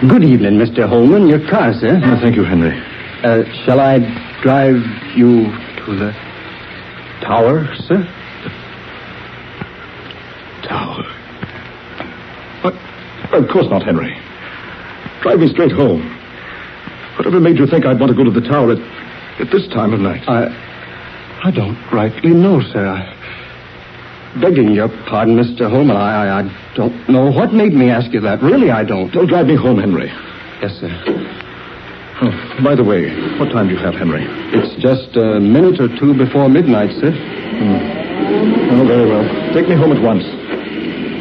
Good evening, Mr. Holman. Your car, sir. Thank you, Henry. Shall I drive you to the tower, sir? Tower? Of course not, Henry. Drive me straight home. Whatever made you think I'd want to go to the tower at this time of night? I don't rightly know, sir. Begging your pardon, Mr. Holman, I don't know what made me ask you that. Really, I don't. Don't drive me home, Henry. Yes, sir. Oh, by the way, what time do you have, Henry? It's just a minute or two before midnight, sir. Oh, very well. Take me home at once.